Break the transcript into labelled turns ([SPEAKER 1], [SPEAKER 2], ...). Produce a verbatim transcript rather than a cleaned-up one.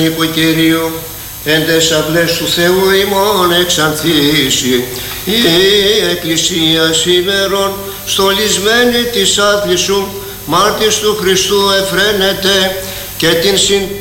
[SPEAKER 1] Κυρίου, εν τες αυλές του Θεού ημών εξανθήσει η Εκκλησία σήμερον στολισμένη της άθλης σου μάρτης του Χριστού εφραίνεται και την συν